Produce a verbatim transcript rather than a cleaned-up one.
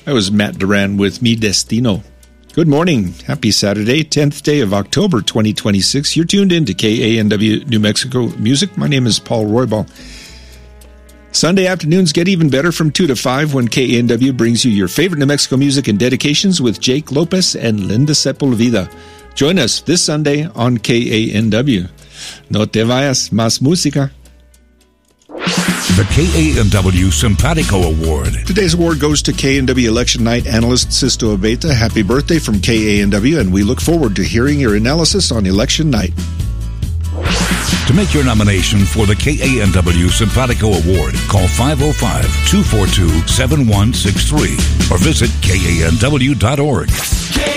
That was Matt Duran with Mi Destino. Good morning. Happy Saturday, tenth day of October, twenty twenty-six. You're tuned in to K A N W New Mexico Music. My name is Paul Roybal. Sunday afternoons get even better from two to five when K A N W brings you your favorite New Mexico music and dedications with Jake Lopez and Linda Sepulveda. Join us this Sunday on K A N W. No te vayas, más música. The K A N W Simpatico Award. Today's award goes to K A N W Election Night analyst Sisto Abeta. Happy birthday from K A N W, and we look forward to hearing your analysis on election night. To make your nomination for the K A N W Simpatico Award, call five oh five, two four two, seven one six three or visit K A N W dot org.